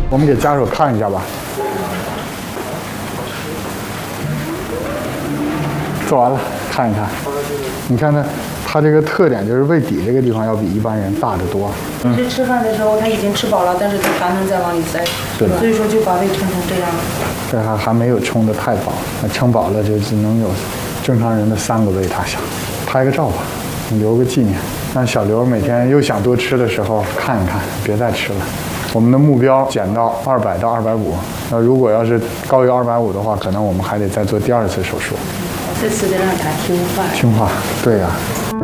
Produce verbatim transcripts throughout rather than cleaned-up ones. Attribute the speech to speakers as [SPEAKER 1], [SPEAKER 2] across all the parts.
[SPEAKER 1] 我们给家属看一下吧。做完了，看一看。你看它，它这个特点就是胃底这个地方要比一般人大得多。
[SPEAKER 2] 嗯。是吃饭的时候他已经吃饱了，但是他还能再往里塞，
[SPEAKER 1] 是的。
[SPEAKER 2] 所以说就把胃撑成这样。
[SPEAKER 1] 这还还没有撑得太饱，那撑饱了就只能有正常人的三个胃大小。拍个照吧，留个纪念。让小刘每天又想多吃的时候看一看，别再吃了。我们的目标减到二百到二百五，那如果要是高于二百五的话，可能我们还得再做第二次手术。
[SPEAKER 2] 这次得让他听话。
[SPEAKER 1] 听话，对呀、啊。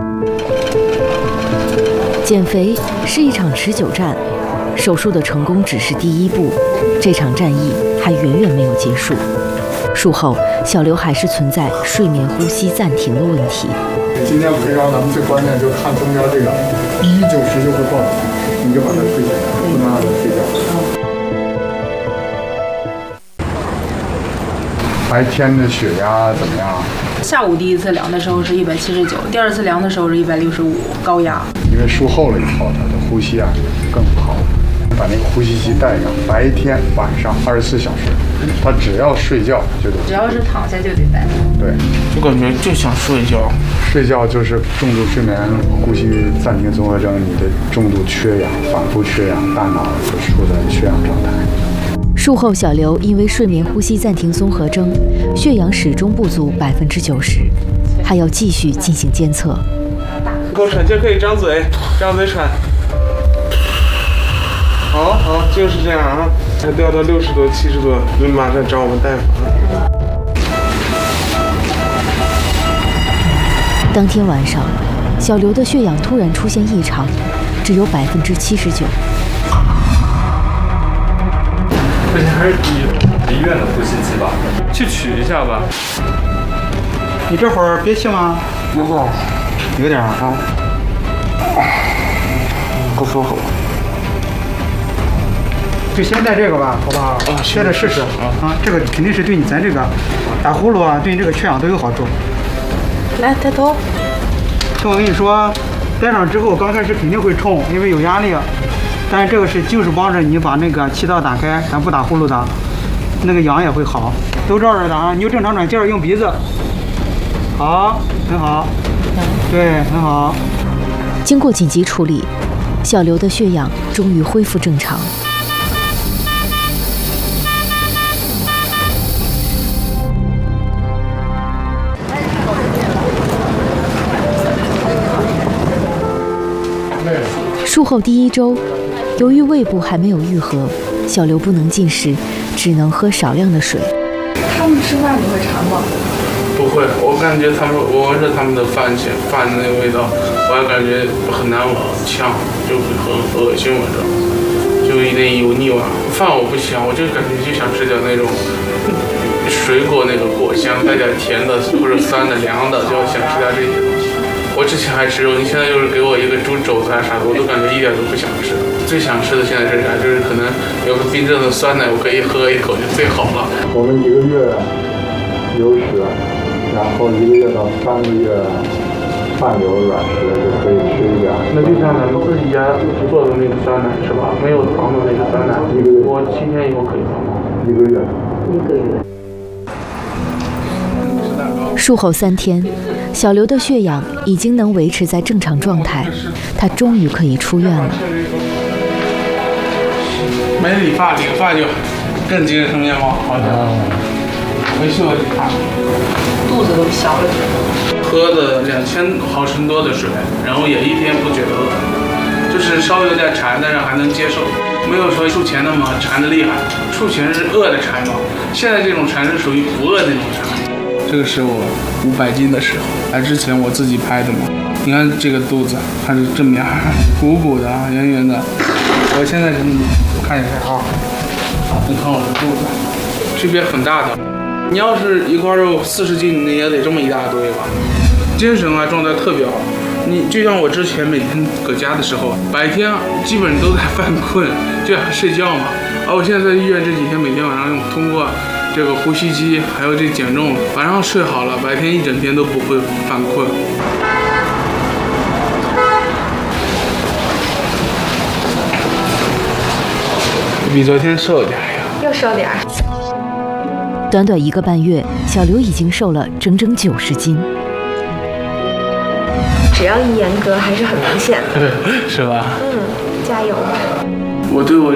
[SPEAKER 3] 减肥是一场持久战，手术的成功只是第一步，这场战役还远远没有结束。术后，小刘还是存在睡眠呼吸暂停的问题。
[SPEAKER 1] 今天培养咱们最关键就是看中间这个一九十就会报警，你就把它推起来，不能让它睡觉。白天的血压怎么样？
[SPEAKER 2] 下午第一次量的时候是一百七十九，第二次量的时候是一百六十五，高压。
[SPEAKER 1] 因为术后了以后，他的呼吸啊更好。把那个呼吸机带上，白天晚上二十四小时，他只要睡觉就得。
[SPEAKER 2] 只要是躺下就得带。
[SPEAKER 1] 对，
[SPEAKER 4] 我感觉就想睡觉。
[SPEAKER 1] 睡觉就是重度睡眠呼吸暂停综合征，你的重度缺氧，反复缺氧，大脑就处在缺氧状态。
[SPEAKER 3] 术后，小刘因为睡眠呼吸暂停综合征，血氧始终不足百分之九十，还要继续进行监测。
[SPEAKER 4] 给我喘气可以张嘴，张嘴喘。好好，就是这样啊！才掉到六十多、七十多，就马上找我们大夫啊。
[SPEAKER 3] 当天晚上，小刘的血氧突然出现异常，只有百分之七十九。
[SPEAKER 5] 这些还是医院的呼吸机吧？去取一下吧。
[SPEAKER 6] 你这会儿憋气吗？
[SPEAKER 4] 有点，
[SPEAKER 6] 有点啊。
[SPEAKER 4] 不舒服。
[SPEAKER 6] 就先带这个吧，好不好？
[SPEAKER 4] 啊，
[SPEAKER 6] 带着试试啊啊！这个肯定是对你咱这个打呼噜啊，对你这个缺氧都有好处。
[SPEAKER 2] 来，抬头。
[SPEAKER 6] 这我跟你说，戴上之后刚开始肯定会冲，因为有压力。但是这个是就是帮着你把那个气道打开，咱不打呼噜的，那个氧也会好。都照着的啊，你就正常喘气儿，用鼻子。好，很好。对，很好。
[SPEAKER 3] 经过紧急处理，小刘的血氧终于恢复正常。术后第一周，由于胃部还没有愈合，小刘不能进食，只能喝少量的水。
[SPEAKER 2] 他们吃饭你会馋吗？
[SPEAKER 4] 不会，我感觉他们，我闻着他们的饭前饭的那个味道，我还感觉很难闻，呛，就很恶心闻着，就有点油腻味。饭我不香，我就感觉就想吃点那种水果那种果香，带点甜的或者酸的、凉的，就想吃点这些东西。我之前还吃肉，你现在又是给我一个猪肘子啊啥的，我都感觉一点都不想吃。最想吃的现在是啥？就是可能有个冰镇的酸奶，我可以喝一口就最好了。
[SPEAKER 1] 我们一个月流食，然后一个月到三个月半流软食就可以吃一点。
[SPEAKER 4] 那就像咱们自己家做的那个酸奶是吧？没有糖的那个酸奶，一个月我七天以后可以喝吗？
[SPEAKER 1] 一个月。
[SPEAKER 2] 一个月。
[SPEAKER 3] 术后三天，小刘的血氧已经能维持在正常状态，他终于可以出院了。
[SPEAKER 4] 没理发，理个发就更精神面貌，好像没去过理发，
[SPEAKER 2] 肚子都小了。
[SPEAKER 4] 喝的两千毫升多的水，然后也一天不觉得饿，就是稍微有点馋，但是还能接受，没有说术前那么馋的厉害。术前是饿的馋嘛，现在这种馋是属于不饿那种馋。这个是我五百斤的时候，来之前我自己拍的嘛。你看这个肚子还是正面，鼓鼓的啊，圆圆的。我现在是看一下啊，你看我的肚子，区别很大的。你要是一块肉四十斤，你也得这么一大堆吧。精神啊，状态特别好。你就像我之前每天搁家的时候，白天基本都在犯困，就想睡觉嘛。而我现在在医院这几天，每天晚上通过这个呼吸机，还有这减重，晚上睡好了，白天一整天都不会犯困。 比昨天瘦点呀。
[SPEAKER 7] 又瘦点儿。
[SPEAKER 3] 短短一个半月，小刘已经瘦了整整九十斤。
[SPEAKER 7] 只要一严格，还是很明显的，
[SPEAKER 4] 是吧？
[SPEAKER 7] 嗯，加油。
[SPEAKER 4] 我对我